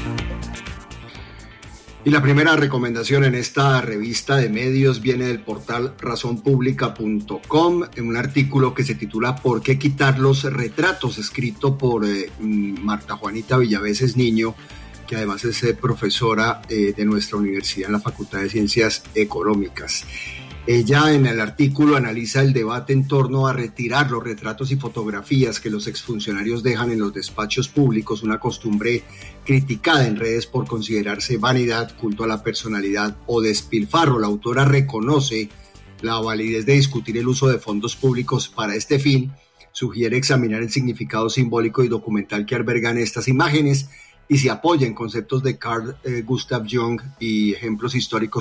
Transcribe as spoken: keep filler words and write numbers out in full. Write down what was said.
Y la primera recomendación en esta revista de medios viene del portal razón pública punto com, en un artículo que se titula ¿Por qué quitar los retratos?, escrito por eh, Marta Juanita Villaveses Niño, que además es eh, profesora eh, de nuestra universidad en la Facultad de Ciencias Económicas. Ella en el artículo analiza el debate en torno a retirar los retratos y fotografías que los exfuncionarios dejan en los despachos públicos, una costumbre criticada en redes por considerarse vanidad, culto a la personalidad o despilfarro. La autora reconoce la validez de discutir el uso de fondos públicos para este fin, sugiere examinar el significado simbólico y documental que albergan estas imágenes y se apoya en conceptos de Carl eh, Gustav Jung y ejemplos históricos